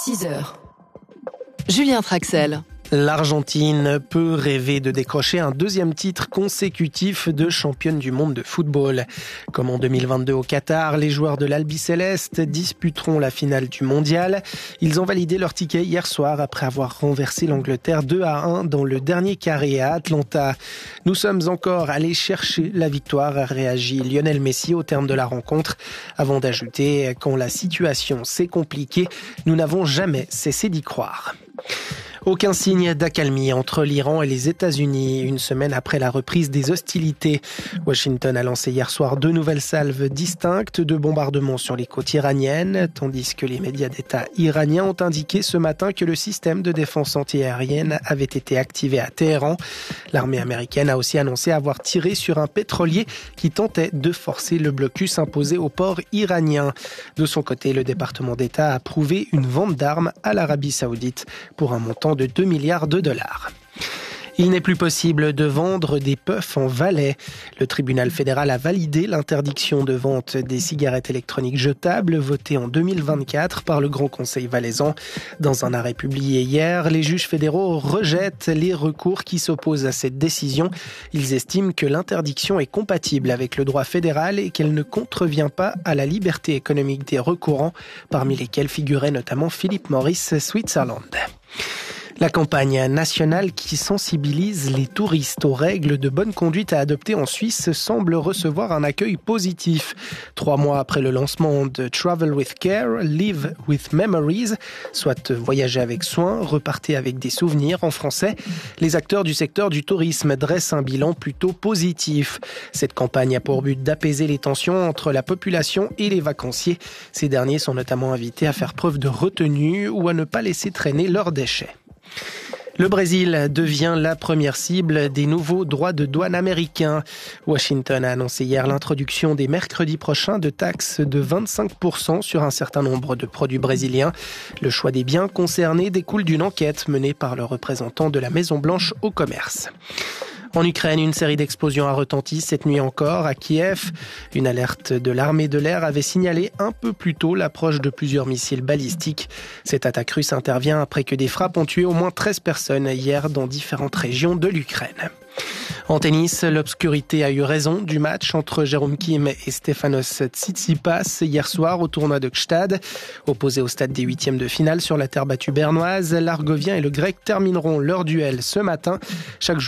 6 heures. Julien Traxel. L'Argentine peut rêver de décrocher un deuxième titre consécutif de championne du monde de football. Comme en 2022 au Qatar, les joueurs de l'Albiceleste disputeront la finale du mondial. Ils ont validé leur ticket hier soir après avoir renversé l'Angleterre 2-1 dans le dernier carré à Atlanta. Nous sommes encore allés chercher la victoire, a réagi Lionel Messi au terme de la rencontre, avant d'ajouter: quand la situation s'est compliquée, nous n'avons jamais cessé d'y croire. Aucun signe d'accalmie entre l'Iran et les États-Unis, une semaine après la reprise des hostilités. Washington a lancé hier soir 2 nouvelles salves distinctes de bombardements sur les côtes iraniennes, tandis que les médias d'État iraniens ont indiqué ce matin que le système de défense antiaérienne avait été activé à Téhéran. L'armée américaine a aussi annoncé avoir tiré sur un pétrolier qui tentait de forcer le blocus imposé au port iranien. De son côté, le département d'État a approuvé une vente d'armes à l'Arabie Saoudite pour un montant de 2 milliards de dollars. Il n'est plus possible de vendre des puffs en Valais. Le tribunal fédéral a validé l'interdiction de vente des cigarettes électroniques jetables votée en 2024 par le Grand Conseil valaisan. Dans un arrêt publié hier, les juges fédéraux rejettent les recours qui s'opposent à cette décision. Ils estiment que l'interdiction est compatible avec le droit fédéral et qu'elle ne contrevient pas à la liberté économique des recourants, parmi lesquels figurait notamment Philip Morris Switzerland. La campagne nationale qui sensibilise les touristes aux règles de bonne conduite à adopter en Suisse semble recevoir un accueil positif. 3 mois après le lancement de Travel with Care, Live with Memories, soit voyager avec soin, repartez avec des souvenirs en français, les acteurs du secteur du tourisme dressent un bilan plutôt positif. Cette campagne a pour but d'apaiser les tensions entre la population et les vacanciers. Ces derniers sont notamment invités à faire preuve de retenue ou à ne pas laisser traîner leurs déchets. Le Brésil devient la première cible des nouveaux droits de douane américains. Washington a annoncé hier l'introduction dès mercredi prochain de taxes de 25% sur un certain nombre de produits brésiliens. Le choix des biens concernés découle d'une enquête menée par le représentant de la Maison-Blanche au commerce. En Ukraine, une série d'explosions a retenti cette nuit encore à Kiev. Une alerte de l'armée de l'air avait signalé un peu plus tôt l'approche de plusieurs missiles balistiques. Cette attaque russe intervient après que des frappes ont tué au moins 13 personnes hier dans différentes régions de l'Ukraine. En tennis, l'obscurité a eu raison du match entre Jérôme Kim et Stefanos Tsitsipas hier soir au tournoi de Gstad. Opposés au stade des 8e de finale sur la terre battue bernoise, l'Argovien et le Grec termineront leur duel ce matin. Chaque